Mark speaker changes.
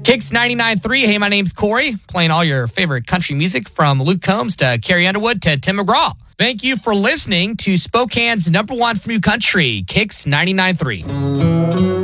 Speaker 1: Kicks 99.3. Hey, my name's Corey, playing all your favorite country music from Luke Combs to Carrie Underwood to Tim McGraw. Thank you for listening to Spokane's #1 for new country, Kicks 99.3.